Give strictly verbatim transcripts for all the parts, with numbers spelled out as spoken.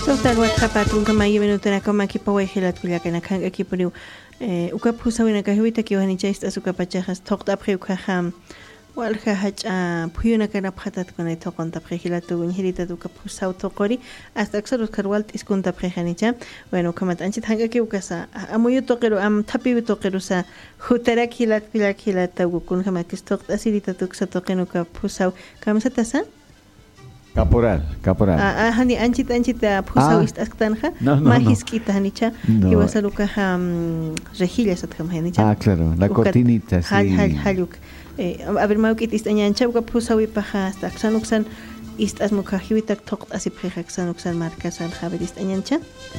Total WhatsApp kama hiyo minutera kama kipa wehilat kulakana kan ekiponiu eh uka pusawina ka hiwita ki wani chesta suka pachas toqta priu ka ham walka hacha puyuna kana phatat kana toqonta prehilatu unhirita uka pusaw toqori hasta aksarus karwalt iskunta prehanicha bueno kama anchit hanga ki ukasa amuyo toqero am tapi toqero sa hutara kilat kilat ukun kama kistoqta asirita tuksa toqeno ka pusaw kama satasa Caporal, caporal. Ah, ah, hani anchit anchit pusaw ist aktanja. Majiskita hanicha. Y wasaluka ham rejillas atkam hanicha. Ah, claro, la cortinita, sí. Hal hal haluk. Eh, a ver maukit ist anyancha uka pusaw ipaja hasta aksanuksan ist asmuka hiwitak toqt asip aksanuksan markasan haber ist anyancha.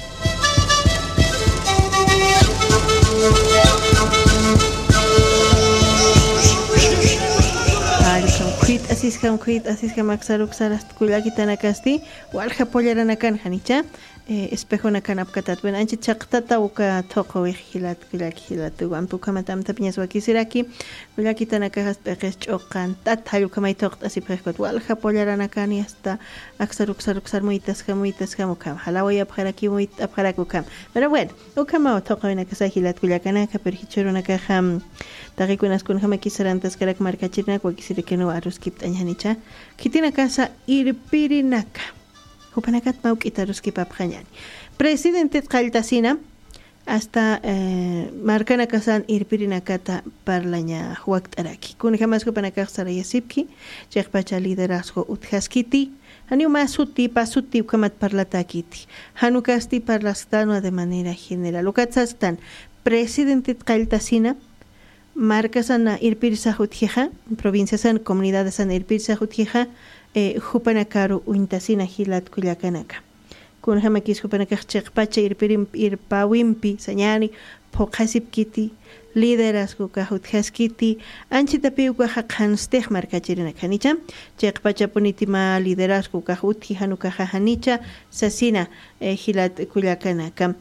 Kuit asis kam kuit asis kam aksaruk sarast kulakita nakasti walja pollera nakan hanicha espejo nakan apkatat ben anchi chaqtata uka toqo hilat kulak hilat wan pukama tam tapiñas wakisiraki kulakita nakajas peqes choqan tat halu kamay toqt asiprekot walja pollera nakani hasta aksaruk saruk sarmuitas kamuitas kam kam halawaya pharaki muit apharako kam pero bueno ukama toqo nakasa hilat kulakana ka perhichero nakaham Tagikunas kun hama kisarantas karak markachirna kwa kisirikeno arus kipt anyanicha kitina casa irpirinaka hupanakat mauk itarus kipapkhanyani presidente qaltasina hasta eh, marcana kasan irpirinakata parlaña huaktaraki kun hamas hupanakak sarayasipki chekpacha liderazgo uthaskiti Hanu masuti pasuti kamat parlatakiti hanu kasti parlastano de manera general ukatsastan presidente qaltasina marcas ana irpirsa jutjeja provincias an comunidades an irpirsa jutjeja eh jupanakaru uintasina hilat kullakanaka kun hamakis jupanakach chekpacha irpirim irpawimpi sañani poqasipkiti liderazgo ka jutjaskiti anchitapiu ka haqanstej markachirina kanicha chekpacha punitima liderazgo ka jutjihanu ka hanicha sasina eh, hilat kullakanaka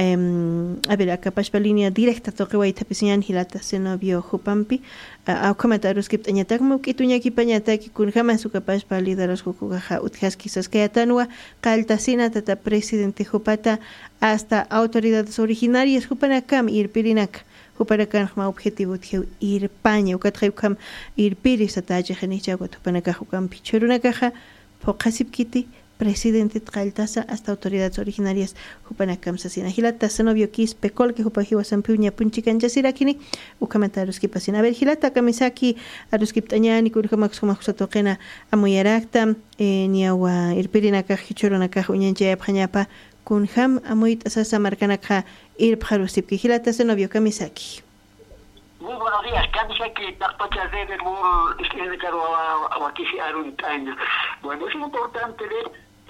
Um, a ver, acá paspa línea directa toque guay tapisian hilata senovio jupampi a comentarios que tañatak mu kituña ki pañata ki kun jamás su capaz para lideros jukugaja utjas quizás que atanua caltasina tata presidente jupata hasta autoridades originarias jupanakam irpirinak jupanakan ma objetivo tjeu irpaña ukatreu irpiris ataje genicha gutupanaka jukam pichuruna caja pokasipkiti presidente Tkaltasa hasta autoridades originarias Jupanakam Sasina Hilata Sanovio Kis Pekol que Jupajiwa Sampuña Punchikan Yasirakini u comentarios que pasin a ver Hilata Kamisaki Aruskiptañani Kurjamax Humaxatokena Amuyarakta Niawa Irpirinaka Hichoronaka Uñanche Panyapa Kunham Amuit Asasa Markanaka Irpharusipki Hilata Sanovio Kamisaki. Muy buenos días, Kamisaki Takpacha de Mur Iskinekaro Awakisi Aruntaña. Bueno, es importante ver.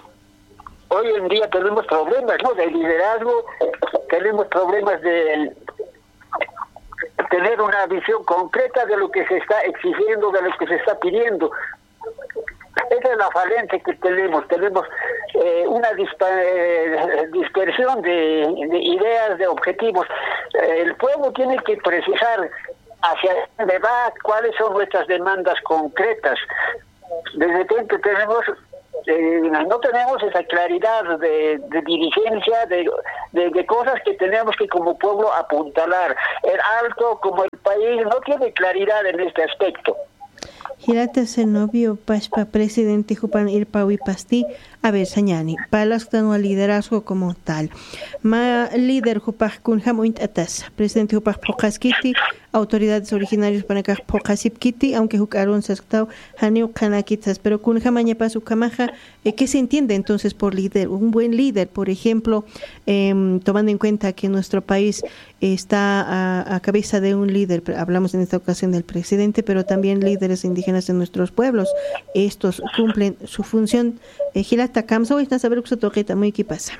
Hoy en día tenemos problemas, ¿no? De liderazgo, tenemos problemas de tener una visión concreta de lo que se está exigiendo, de lo que se está pidiendo. Esa es la falencia que tenemos. Tenemos eh, una dispa, eh, dispersión de, de ideas, de objetivos. Eh, el pueblo tiene que precisar hacia dónde va, cuáles son nuestras demandas concretas. De repente tenemos Eh, no tenemos esa claridad de, de dirigencia, de, de, de cosas que tenemos que como pueblo apuntalar. El Alto, como el país, no tiene claridad en este aspecto. Hirata Senovio Paspa presidente Jupan Irpawi Pasti a ver Sañani palas tano liderazgo como tal ma líder Jupak Kunham Uint Atas presidente Jupak Pokaskiti autoridades originarias para que Pokasipkiti aunque Jukaron Saktau Haniu Kanakitas pero Kunham Añapasu Kamaja eh, ¿qué se entiende entonces por líder? Un buen líder, por ejemplo, eh, tomando en cuenta que nuestro país está a, a cabeza de un líder, hablamos en esta ocasión del presidente, pero también líderes indígenas de nuestros pueblos, estos cumplen su función. Gilata Kamso, ¿está saber qué toqueta muy qué pasa?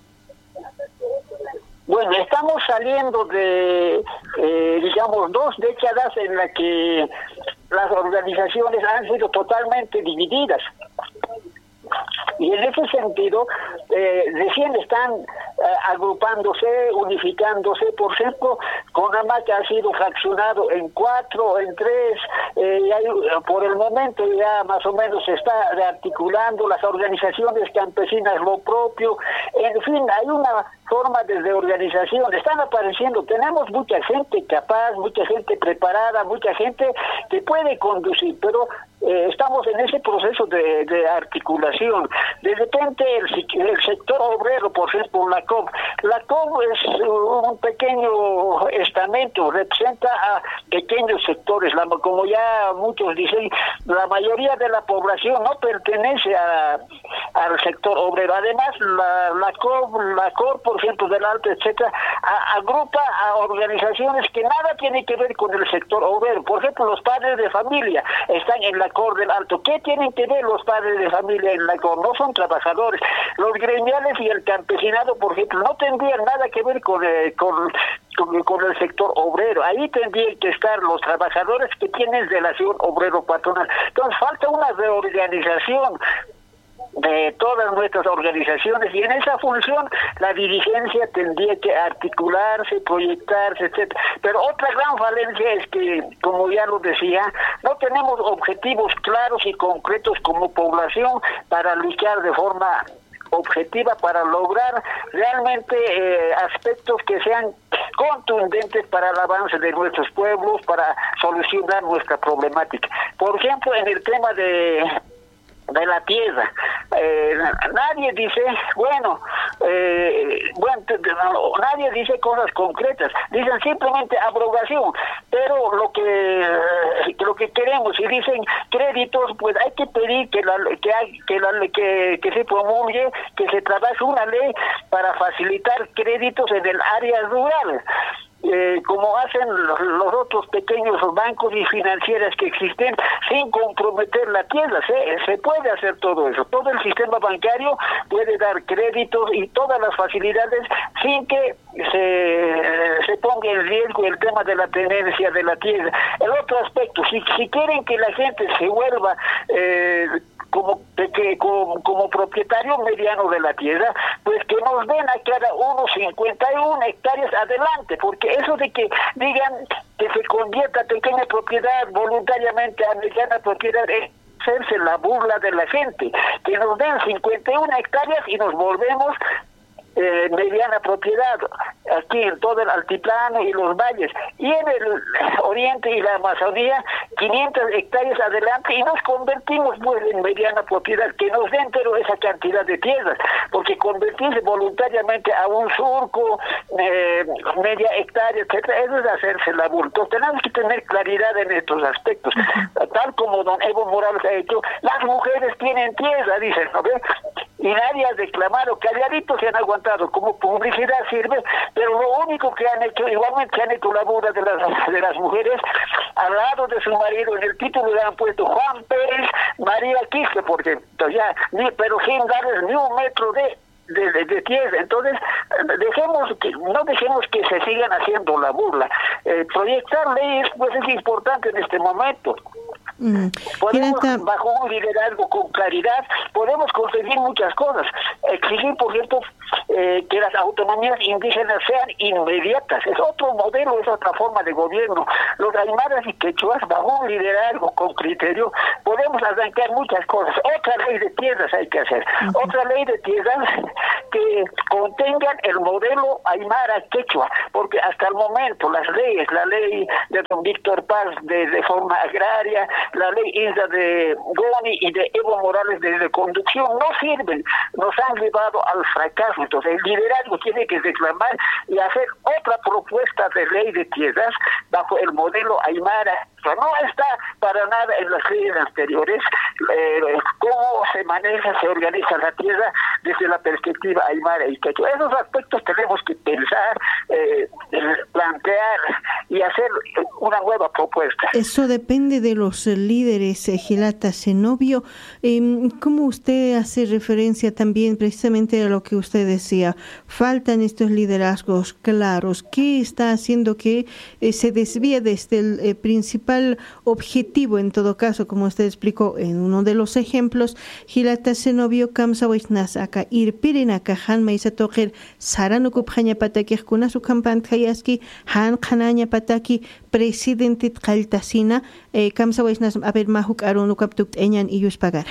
Bueno, estamos saliendo de, eh, digamos, dos décadas en las que las organizaciones han sido totalmente divididas. Y en ese sentido, eh, recién están eh, agrupándose, unificándose. Por ejemplo, Conamac ha sido fraccionado en cuatro, en tres, eh, y hay, por el momento ya más o menos se está rearticulando, las organizaciones campesinas lo propio, en fin, hay una forma de reorganización, están apareciendo, tenemos mucha gente capaz, mucha gente preparada, mucha gente que puede conducir, pero eh, estamos en ese proceso de, de articulación. De repente el, el sector obrero, por ejemplo, la C O B, la C O B es un pequeño estamento, representa a pequeños sectores, la, como ya muchos dicen, la mayoría de la población no pertenece a, al sector obrero. Además, la, la C O B, la C O R, por ejemplo, del Alto, etcétera, a, agrupa a organizaciones que nada tienen que ver con el sector obrero. Por ejemplo, los padres de familia están en la C O R del Alto. ¿Qué tienen que ver los padres de familia en la C O R? No son trabajadores. Los gremiales y el campesinado, por ejemplo, no tendrían nada que ver con, eh, con Con, con el sector obrero. Ahí tendrían que estar los trabajadores que tienen relación obrero-patronal. Entonces falta una reorganización de todas nuestras organizaciones, y en esa función la dirigencia tendría que articularse, proyectarse, etcétera. Pero otra gran falencia es que, como ya lo decía, no tenemos objetivos claros y concretos como población para luchar de forma objetiva, para lograr realmente eh, aspectos que sean contundentes para el avance de nuestros pueblos, para solucionar nuestra problemática. Por ejemplo, en el tema de de la tierra, eh, nadie dice, bueno, eh, bueno, nadie dice cosas concretas, dicen simplemente abrogación, pero lo que lo que queremos, y dicen créditos, pues hay que pedir que la que hay, que la que, que se promulgue, que se trabaje una ley para facilitar créditos en el área rural. Eh, como hacen los, los otros pequeños bancos y financieras que existen, sin comprometer la tierra. Se, se puede hacer todo eso. Todo el sistema bancario puede dar créditos y todas las facilidades sin que se, se ponga en riesgo el tema de la tenencia de la tierra. El otro aspecto, si, si quieren que la gente se vuelva eh, como, que, como como propietario mediano de la tierra, pues que nos den a cada uno cincuenta y una hectáreas adelante, porque eso de que digan que se convierta pequeña propiedad voluntariamente a mediana propiedad es hacerse la burla de la gente. Que nos den cincuenta y una hectáreas y nos volvemos Eh, mediana propiedad aquí en todo el altiplano y los valles, y en el oriente y la Amazonía quinientas hectáreas adelante, y nos convertimos pues en mediana propiedad, que nos den pero esa cantidad de tierras, porque convertirse voluntariamente a un surco, eh, media hectárea, etcétera, eso es hacerse la burla. Entonces tenemos que tener claridad en estos aspectos, uh-huh. Tal como don Evo Morales ha hecho, las mujeres tienen tierra, dicen, ¿no ve? Y nadie ha reclamado, calladitos se han aguantado, como publicidad sirve, pero lo único que han hecho, igualmente han hecho la burla de las, de las mujeres, al lado de su marido, en el título le han puesto Juan Pérez, María Quispe, porque ya, ni, pero sin darles ni un metro de De, de, de tierra. Entonces dejemos que no dejemos que se sigan haciendo la burla. Eh, proyectar leyes pues es importante en este momento. Mm. Podemos, bajo un liderazgo con claridad, podemos conseguir muchas cosas. Exigir, por ejemplo, eh, que las autonomías indígenas sean inmediatas. Es otro modelo, es otra forma de gobierno. Los aymaras y quechuas, bajo un liderazgo con criterio, podemos arrancar muchas cosas. Otra ley de tierras hay que hacer. Uh-huh. Otra ley de tierras que contengan el modelo aymara quechua, porque hasta el momento las leyes, la ley de don Víctor Paz de reforma agraria, la ley Isla de Goni y de Evo Morales de reconducción no sirven, nos han llevado al fracaso. Entonces el liderazgo tiene que reclamar y hacer otra propuesta de ley de tierras bajo el modelo aymara. No está para nada en las leyes anteriores eh, cómo se maneja, se organiza la tierra desde la perspectiva aymara y quechua. Esos aspectos tenemos que pensar, eh, plantear y hacer una nueva propuesta. Eso depende de los líderes, eh, Gilata Zenobio. Eh, ¿Cómo usted hace referencia también precisamente a lo que usted decía? Faltan estos liderazgos claros. ¿Qué está haciendo que eh, se desvíe desde el eh, principal objetivo, en todo caso, como usted explicó en uno de los ejemplos? Gilata Zenobio kamsa wisnas aka irpirina ka han maisa toqir saranukup hanya pataki kuna su kampan kayaski han kananya pataki presidente tqaltasina eh, kamsa wisnas aber mahuk arunukap tukt eñan iyus pagara.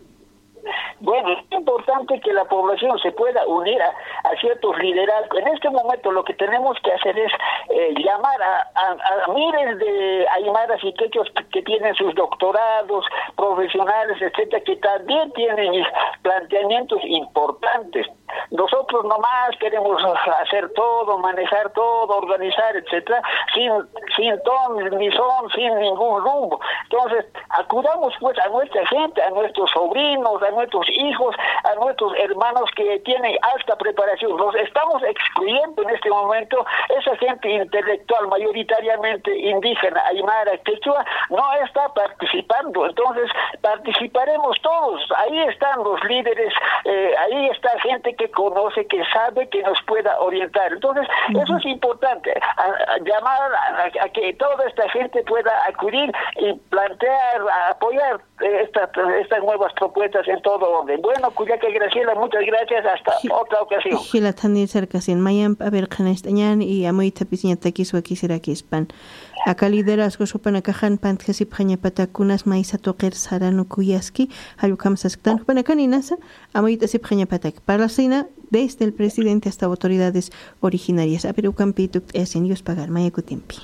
Bueno, es importante que la población se pueda unir a, a ciertos liderazgos. En este momento lo que tenemos que hacer es eh, llamar a, a, a miles de aymaras y quechos que, que tienen sus doctorados, profesionales, etcétera, que también tienen planteamientos importantes. Nosotros nomás queremos hacer todo, manejar todo, organizar, etcétera, sin, sin ton ni son, sin ningún rumbo. Entonces, acudamos pues a nuestra gente, a nuestros sobrinos, a nuestros hijos, a nuestros hermanos que tienen alta preparación. Los estamos excluyendo en este momento. Esa gente intelectual, mayoritariamente indígena, aymara, quechua, no está participando. Entonces, participaremos todos. Ahí están los líderes, eh, ahí está gente que conoce, que sabe, que nos pueda orientar. Entonces, uh-huh. eso es importante, a, a llamar a, a que toda esta gente pueda acudir y plantear, a apoyar esta, estas nuevas propuestas en todo orden. Bueno, Cuyaca Graciela, muchas gracias, hasta G- otra ocasión. Gilatani cercasin, mayan a ver canestañan y amoita pisñata quiso aquí será que espan. Acá liderazgo supanacajan pantjesi paña patakunas maisa toquer sarano kuyaski, halukam sasktan panacaninasa, amoita si paña patak. Para la cena, desde el presidente hasta autoridades originarias. A Perú Campituk es en Dios pagar, mayacutimpi.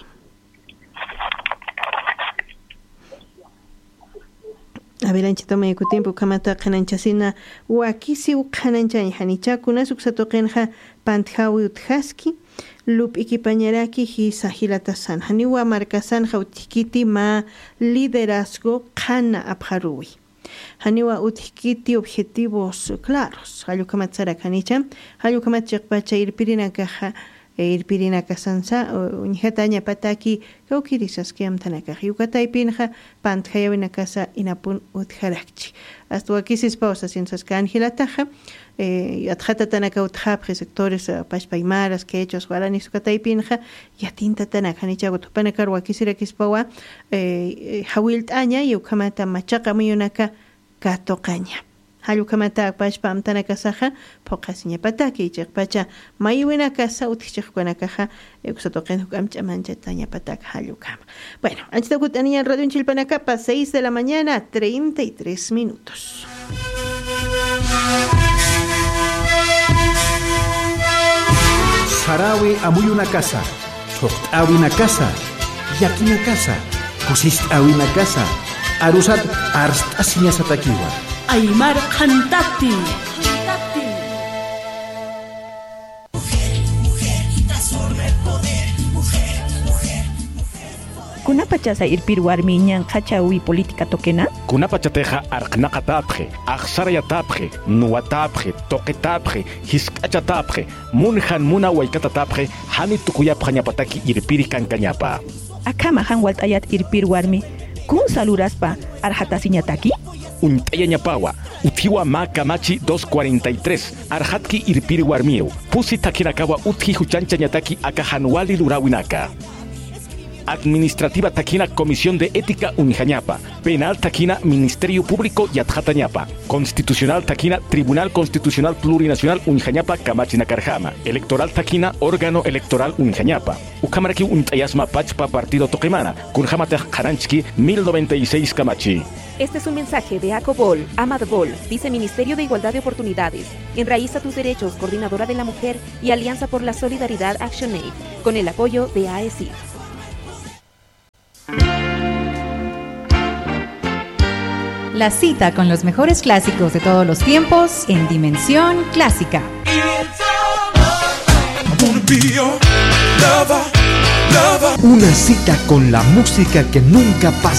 A ver, anchito me ku tiempo kamata kananchasina wakisi u kananchay hanicha kuna suksatoqenja panthawi uthaski lup ikipañaraki hisa hilatasan haniwa markasan jautikiti ma liderazgo kana abharuwi haniwa utikiti objetivos claros hayukamatsara kanicha hayukamatchaqpacha irpirinakaja irpirina kasansa unjataña pataki kaukirisas que amtanaka yukataipinja pantjayawina casa inapun utjarakchi hasta aquí se pausa sin sasca angelataja eh atjata tanaka utjapre sectores pashpaimaras quechos guarani sukataipinja yatinta tanaka ni chago tupanakar wakisira kispawa eh hawiltaña yukamata machaqa miyunaka katoqaña Halukamata pashpa amtana kasaja pokasiña pataki ichaqpacha mayuina kasa utichaqkunakaja eusatoqen hukamcha manchataña pataka halukama. Bueno, anchita kutaniya radio Chilpanacapa, seis de la mañana, treinta y tres minutos. Sarawi amuyuna casa, choqtawi na casa, yakina casa, kusistawi na casa, arusat arstasiña satakiwa. Aymar Khantati. Kuna pachasa irpirwar miñan hachawi política toquena? Kuna pachateja arqnaqatapje, aksarayatapje, nuwatapje, toqetapje, hiskachatapje, munhan muna waikatatapje, hani tukuyapja ñapataki irpiri kankañapa. Akama han waltayat irpirwarmi, kun saluraspa arhatasiñataki? Untaya ñapawa, utiwa maka machi doscientos cuarenta y tres, arhatki irpiri warmiu, pusi takinakawa utki huchancha ñataki akahanuali lurawinaka. Administrativa Taquina Comisión de Ética Unijañapa, Penal Taquina Ministerio Público Yatjatañapa, Constitucional Taquina Tribunal Constitucional Plurinacional Unijañapa Camachinacarjama, Electoral Taquina Órgano Electoral Unijañapa, Ucamaraki Untayasma Pachpa Partido Toquemana, Kunjamata Jaranchki mil noventa y seis Camachi. Este es un mensaje de ACOBOL, AMADBOL, Viceministerio de Igualdad de Oportunidades, Enraíza tus Derechos, Coordinadora de la Mujer y Alianza por la Solidaridad ActionAid, con el apoyo de A E C I D. La cita con los mejores clásicos de todos los tiempos en Dimensión Clásica. Una cita con la música que nunca pasa.